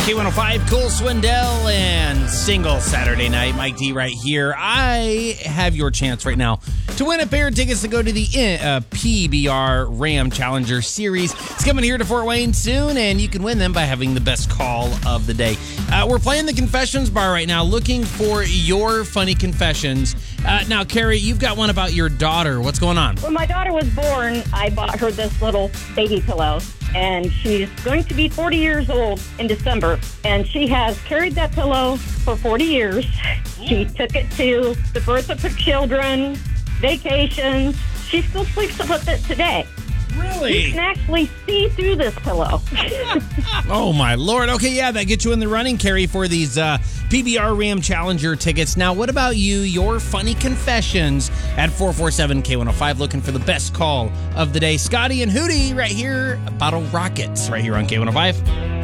K105, Cole Swindell, and Single Saturday Night. Mike D right here. I have your chance right now to win a pair of tickets to go to the PBR Ram Challenger Series. It's coming here to Fort Wayne soon, and you can win them by having the best call of the day. We're playing the Confessions Bar right now, looking for your funny confessions. Now, Carrie, you've got one about your daughter. What's going on? When my daughter was born, I bought her this little baby pillow, and she's going to be 40 years old in December, and she has carried that pillow for 40 years. She took it to the birth of her children, vacations. She still sleeps with it today. Really? You can actually see through this pillow. Oh, my Lord. Okay, yeah, that gets you in the running, Carrie, for these PBR Ram Challenger tickets. Now, what about you? Your funny confessions at 447-K105, looking for the best call of the day. Scotty and Hootie right here, Bottle Rockets, right here on K105.